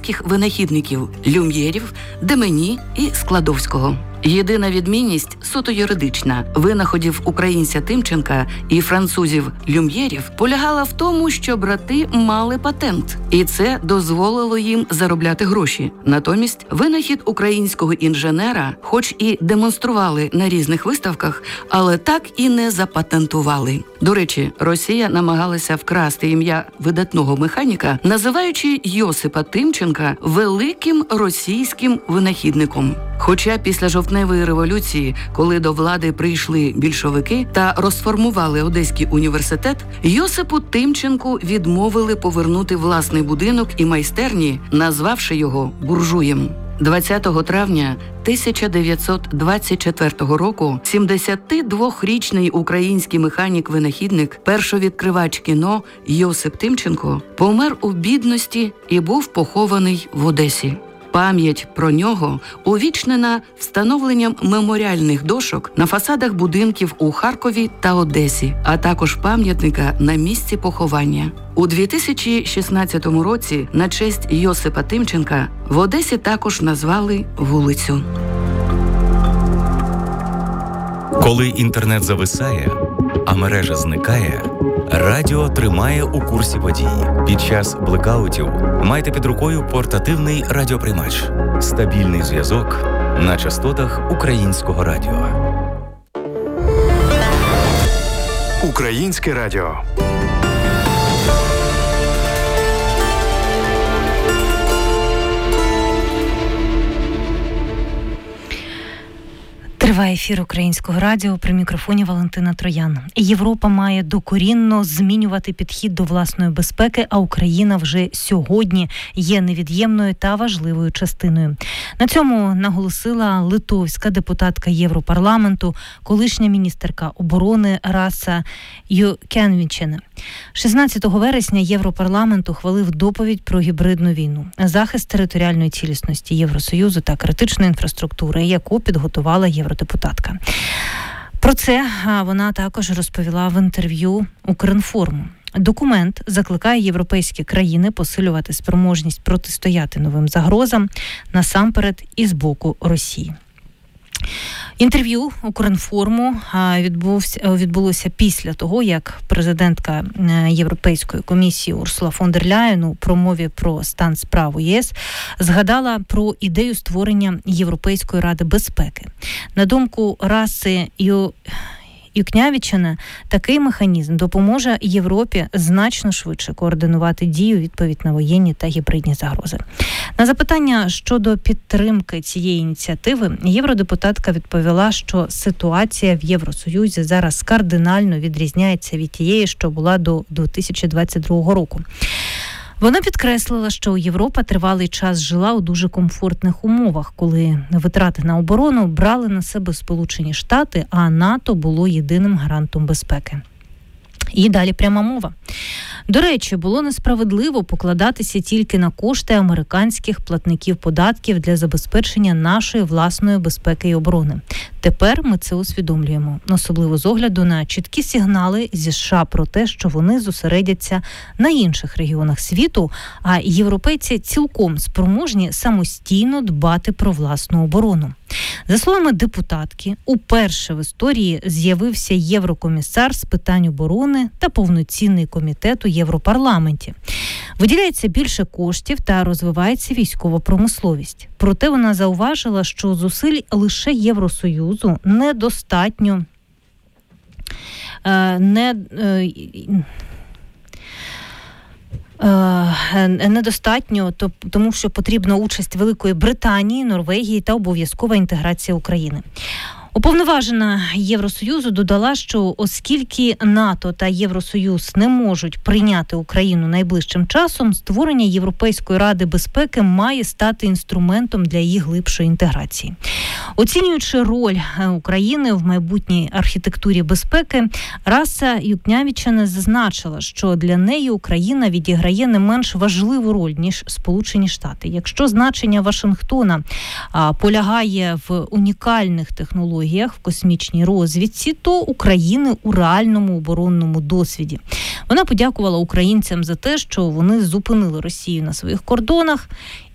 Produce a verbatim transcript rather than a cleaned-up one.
українських винахідників – Люм'єрів, Демені і Складовського. Єдина відмінність суто юридична винаходів українця Тимченка і французів Люм'єрів полягала в тому, що брати мали патент, і це дозволило їм заробляти гроші. Натомість винахід українського інженера хоч і демонстрували на різних виставках, але так і не запатентували. До речі, Росія намагалася вкрасти ім'я видатного механіка, називаючи Йосипа Тимченка великим російським винахідником. Хоча після жовтневої революції, коли до влади прийшли більшовики та розформували Одеський університет, Йосипу Тимченку відмовили повернути власний будинок і майстерні, назвавши його буржуєм. двадцятого травня тисяча дев'ятсот двадцять четвертого року сімдесятидвохрічний український механік-винахідник, першовідкривач кіно Йосип Тимченко помер у бідності і був похований в Одесі. Пам'ять про нього увічнена встановленням меморіальних дошок на фасадах будинків у Харкові та Одесі, а також пам'ятника на місці поховання. У дві тисячі шістнадцятому році на честь Йосипа Тимченка в Одесі також назвали вулицю. Коли інтернет зависає, а мережа зникає, радіо тримає у курсі подій. Під час блекаутів майте під рукою портативний радіоприймач. Стабільний зв'язок на частотах українського радіо. Українське радіо. Триває ефір Українського радіо, при мікрофоні Валентина Троян. Європа має докорінно змінювати підхід до власної безпеки, а Україна вже сьогодні є невід'ємною та важливою частиною. На цьому наголосила литовська депутатка Європарламенту, колишня міністерка оборони Раса Юкнявічене. шістнадцятого вересня Європарламент ухвалив доповідь про гібридну війну, захист територіальної цілісності Євросоюзу та критичної інфраструктури, яку підготувала євродепутатка. Про це вона також розповіла в інтерв'ю Укрінформу. Документ закликає європейські країни посилювати спроможність протистояти новим загрозам, насамперед і з боку Росії. Інтерв'ю Укрінформу відбулося після того, як президентка Європейської комісії Урсула фон дер Ляєн у промові про стан справ у ЄС згадала про ідею створення Європейської ради безпеки. На думку Раси Ю... Юкнявічене, такий механізм допоможе Європі значно швидше координувати дію відповідь на воєнні та гібридні загрози. На запитання щодо підтримки цієї ініціативи євродепутатка відповіла, що ситуація в Євросоюзі зараз кардинально відрізняється від тієї, що була до дві тисячі двадцять другого року. Вона підкреслила, що Європа тривалий час жила у дуже комфортних умовах, коли витрати на оборону брали на себе Сполучені Штати, а НАТО було єдиним гарантом безпеки. І далі пряма мова. До речі, було несправедливо покладатися тільки на кошти американських платників податків для забезпечення нашої власної безпеки і оборони. Тепер ми це усвідомлюємо, особливо з огляду на чіткі сигнали зі США про те, що вони зосередяться на інших регіонах світу, а європейці цілком спроможні самостійно дбати про власну оборону. За словами депутатки, уперше в історії з'явився єврокомісар з питань оборони та повноцінний комітет у Європарламенті. Виділяється більше коштів та розвивається військова промисловість. Проте вона зауважила, що зусиль лише Євросоюзу недостатньо не недостатньо, тому що потрібна участь Великої Британії, Норвегії та обов'язкова інтеграція України. Уповноважена Євросоюзу додала, що оскільки НАТО та Євросоюз не можуть прийняти Україну найближчим часом, створення Європейської ради безпеки має стати інструментом для її глибшої інтеграції. Оцінюючи роль України в майбутній архітектурі безпеки, Раса Юкнявічене зазначила, що для неї Україна відіграє не менш важливу роль, ніж Сполучені Штати. Якщо значення Вашингтона а, полягає в унікальних технологіях, в космічній розвідці, то України у реальному оборонному досвіді. Вона подякувала українцям за те, що вони зупинили Росію на своїх кордонах